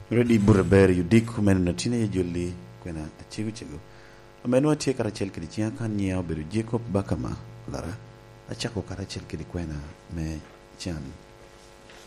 Ready Burber, you dick men na tina jolly when a chigu. A man will take a chelki chiakan nia, but Jacob Bakama, Lara, a chaco carachel kidquena, me chan.